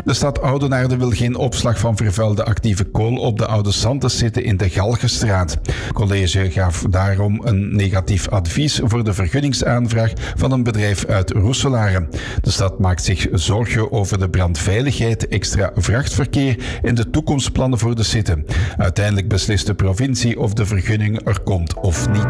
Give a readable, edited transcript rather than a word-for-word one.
De stad Oudenaarde wil geen opslag van vervuilde actieve kool op de Oude Santensite in de Galgenstraat. Het college gaf daarom een negatief advies voor de vergunningsaanvraag van een bedrijf uit Roeselare. De stad maakt zich zorgen over de brandveiligheid, extra vrachtverkeer en de toekomstplannen voor de site. Uiteindelijk beslist de provincie of de vergunning er komt of niet.